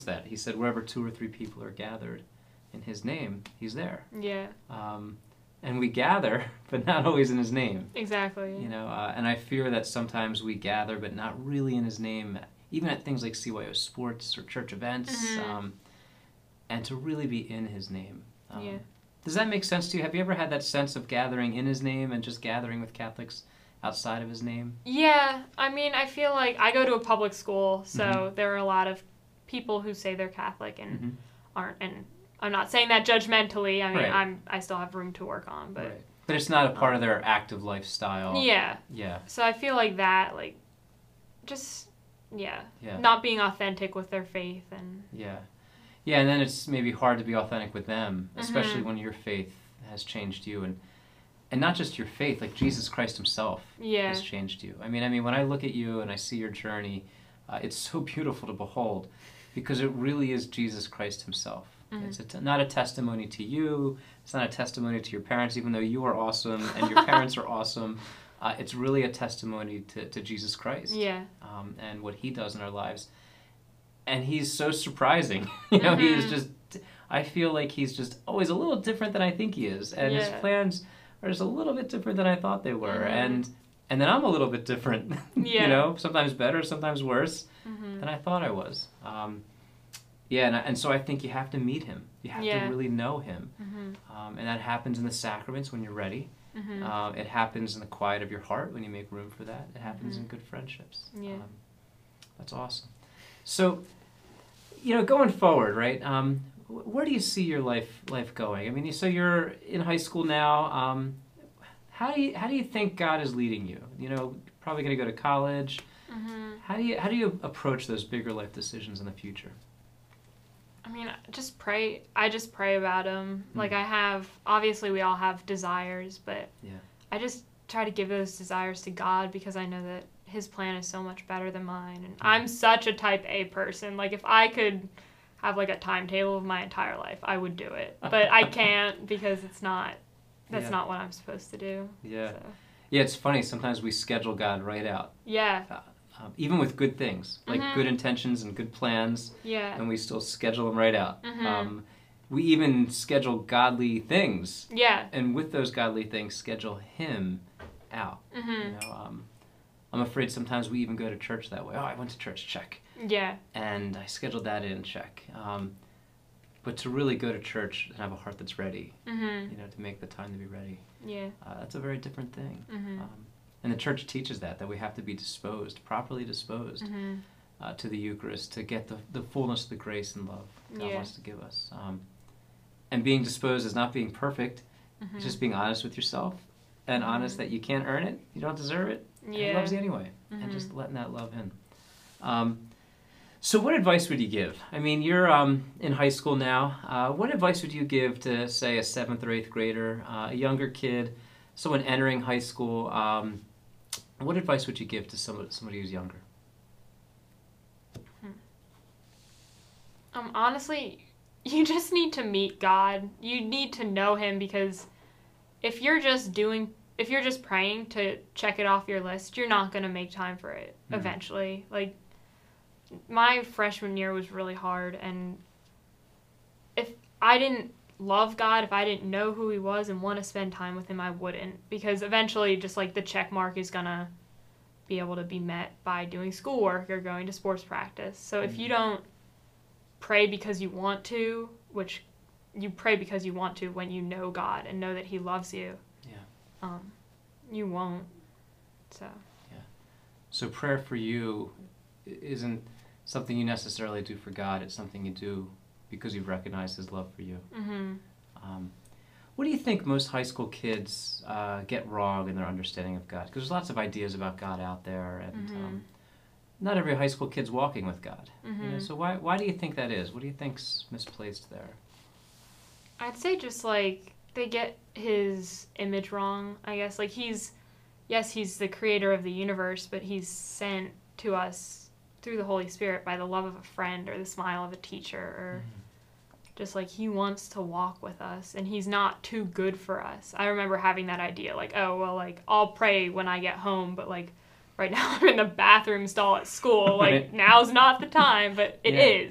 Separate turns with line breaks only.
that. He said, wherever 2 or 3 people are gathered in his name, he's there.
Yeah.
And we gather, but not always in his name.
Exactly.
You know, and I fear that sometimes we gather, but not really in his name, even at things like CYO sports or church events, and to really be in his name.
Yeah.
Does that make sense to you? Have you ever had that sense of gathering in his name and just gathering with Catholics outside of his name?
Yeah. I mean, I feel like I go to a public school, so there are a lot of people who say they're Catholic and aren't. And I'm not saying that judgmentally. I mean, I still have room to work on, but
but it's not a part of their active lifestyle.
Yeah.
Yeah.
So I feel like that, like, just not being authentic with their faith and
yeah, and then it's maybe hard to be authentic with them, especially when your faith has changed you, and not just your faith, like Jesus Christ himself has changed you. I mean, when I look at you and I see your journey, it's so beautiful to behold, because it really is Jesus Christ himself. It's not a testimony to you. It's not a testimony to your parents, even though you are awesome and your parents are awesome. It's really a testimony to Jesus Christ and what he does in our lives. And he's so surprising. You know, he is just, I feel like he's just always a little different than I think he is. And his plans are just a little bit different than I thought they were. And then I'm a little bit different, you know, sometimes better, sometimes worse than I thought I was. And so I think you have to meet him. You have to really know him. And that happens in the sacraments when you're ready. It happens in the quiet of your heart when you make room for that. It happens in good friendships. That's awesome. So, you know, going forward, right, where do you see your life going? I mean, so you're in high school now. How do you think God is leading you? You know, probably going to go to college. How do you approach those bigger life decisions in the future?
I mean, just pray. I just pray about them. Like obviously we all have desires, but I just try to give those desires to God because I know that his plan is so much better than mine. And I'm such a type A person. Like, if I could have, like, a timetable of my entire life, I would do it. But I can't because that's not what I'm supposed to do. Yeah. So.
Yeah, it's funny. Sometimes we schedule God right out.
Yeah.
Even with good things, like good intentions and good plans. Yeah. And we still schedule them right out. We even schedule godly things. Yeah. And with those godly things, schedule him out. You know, I'm afraid sometimes we even go to church that way. Oh, I went to church, check. Yeah. And I scheduled that in, check. But to really go to church and have a heart that's ready, you know, to make the time to be ready, that's a very different thing. And the church teaches that we have to be disposed, properly disposed to the Eucharist to get the fullness of the grace and love God wants to give us. And being disposed is not being perfect. It's just being honest with yourself and honest that you can't earn it, you don't deserve it. He loves you anyway, and just letting that love in. So what advice would you give? I mean, you're in high school now. What advice would you give to, say, a 7th or 8th grader, a younger kid, someone entering high school? What advice would you give to somebody who's younger?
Honestly, you just need to meet God. You need to know him, because if you're just praying to check it off your list, you're not going to make time for it eventually. Like, my freshman year was really hard, and if I didn't love God, if I didn't know who he was and want to spend time with him, I wouldn't, because eventually just like the check mark is going to be able to be met by doing schoolwork or going to sports practice. So if you don't pray because you want to, which you pray because you want to when you know God and know that he loves you, you won't.
So prayer for you isn't something you necessarily do for God. It's something you do because you've recognized his love for you. What do you think most high school kids get wrong in their understanding of God? Because there's lots of ideas about God out there, and not every high school kid's walking with God. You know, so why do you think that is? What do you think's misplaced there?
I'd say just like they get his image wrong, I guess. Like he's the creator of the universe, but he's sent to us through the Holy Spirit by the love of a friend or the smile of a teacher, or just like he wants to walk with us, and he's not too good for us. I remember having that idea, like, oh, well, like, I'll pray when I get home, but like right now I'm in the bathroom stall at school. Like, now's not the time, but it is.